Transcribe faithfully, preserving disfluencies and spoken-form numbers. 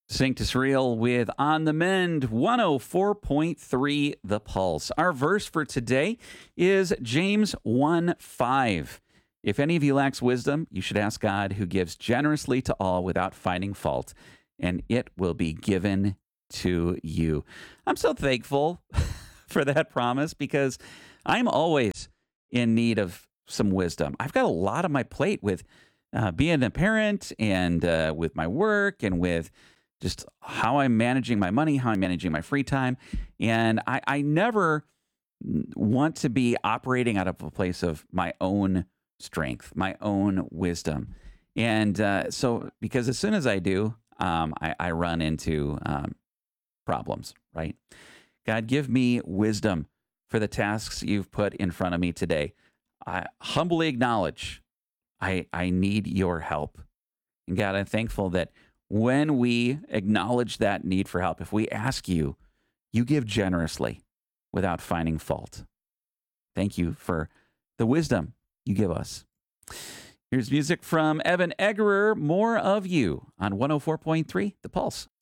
Sanctus Real with On the Mend, one oh four point three The Pulse. Our verse for today is James one five. If any of you lacks wisdom, you should ask God, who gives generously to all without finding fault, and it will be given to you. I'm so thankful for that promise because I'm always in need of some wisdom. I've got a lot on my plate with uh, being a parent and uh, with my work and with just how I'm managing my money, how I'm managing my free time. And I, I never want to be operating out of a place of my own strength, my own wisdom. And uh, so, because as soon as I do, um, I, I run into um, problems, right? God, give me wisdom for the tasks you've put in front of me today. I humbly acknowledge I, I need your help. And God, I'm thankful that when we acknowledge that need for help, if we ask you, you give generously without finding fault. Thank you for the wisdom you give us. Here's music from Evan Egerer, More of You on one oh four point three The Pulse.